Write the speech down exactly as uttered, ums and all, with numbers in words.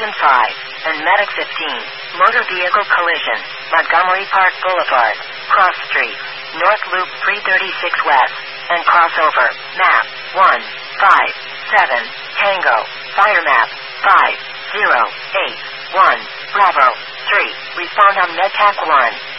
seven five, and Medic fifteen, motor vehicle collision, Montgomery Park Boulevard, Cross Street, North Loop three thirty-six West, and crossover, map, one five seven, Tango, fire map, five zero eight one, Bravo, three, respond on MedTac one.